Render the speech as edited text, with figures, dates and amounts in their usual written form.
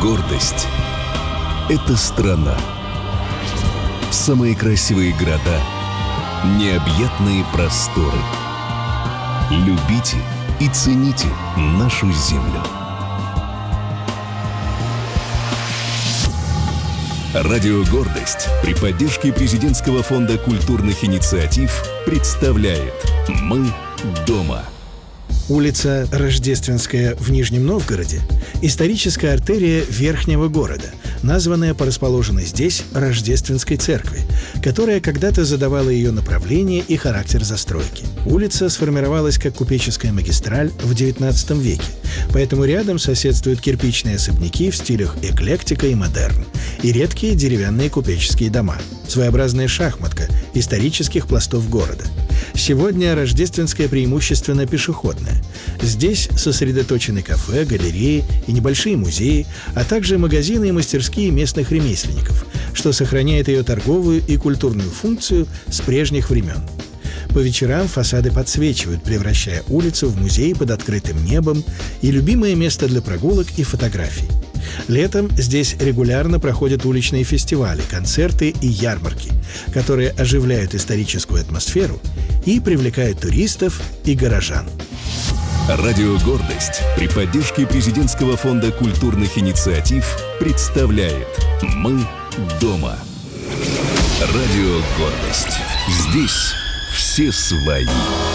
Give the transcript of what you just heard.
Гордость — это страна. Самые красивые города, необъятные просторы. Любите и цените нашу землю. Радио «Гордость» при поддержке Президентского фонда культурных инициатив представляет «Мы дома». Улица Рождественская в Нижнем Новгороде – историческая артерия Верхнего города, названная по расположенной здесь Рождественской церкви, которая когда-то задавала ее направление и характер застройки. Улица сформировалась как купеческая магистраль в XIX веке, поэтому рядом соседствуют кирпичные особняки в стилях эклектика и модерн и редкие деревянные купеческие дома, своеобразная шахматка исторических пластов города. Сегодня Рождественская преимущественно пешеходная. Здесь сосредоточены кафе, галереи и небольшие музеи, а также магазины и мастерские местных ремесленников, что сохраняет ее торговую и культурную функцию с прежних времен. По вечерам фасады подсвечивают, превращая улицу в музей под открытым небом и любимое место для прогулок и фотографий. Летом здесь регулярно проходят уличные фестивали, концерты и ярмарки, которые оживляют историческую атмосферу и привлекают туристов и горожан. Радио «Гордость» при поддержке Президентского фонда культурных инициатив представляет «Мы дома». Радио «Гордость». Здесь все свои.